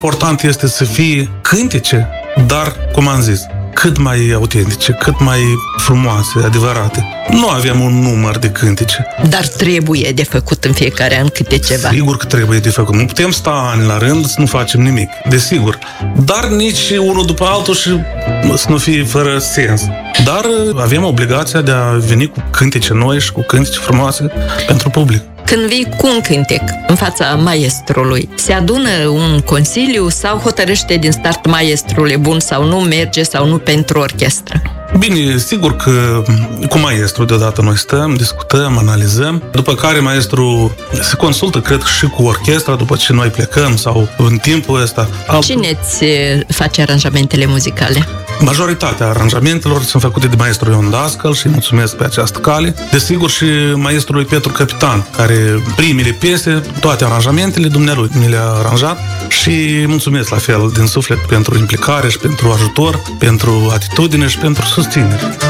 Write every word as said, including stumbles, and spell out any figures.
Important este să fie cântece, dar, cum am zis, cât mai autentice, cât mai frumoase, adevărate. Nu avem un număr de cântece. Dar trebuie de făcut în fiecare an câte ceva. Sigur că trebuie de făcut. Nu putem sta ani la rând să nu facem nimic, desigur. Dar nici unul după altul și să nu fie fără sens. Dar avem obligația de a veni cu cântece noi și cu cântece frumoase pentru public. Când vii cu un cântec în fața maestrului, se adună un consiliu sau hotărăște din start maestrul e bun sau nu, merge sau nu pentru orchestră? Bine, sigur că cu maestru deodată noi stăm, discutăm, analizăm, după care maestru se consultă, cred, și cu orchestra după ce noi plecăm sau în timpul ăsta. Cine îți face aranjamentele muzicale? Majoritatea aranjamentelor sunt făcute de maestru Ion Dascăl și îi mulțumesc pe această cale. Desigur și maestrului Petru Capitan, care primele piese, toate aranjamentele dumnealui mi le-a aranjat și mulțumesc la fel din suflet pentru implicare și pentru ajutor, pentru atitudine și pentru susținere.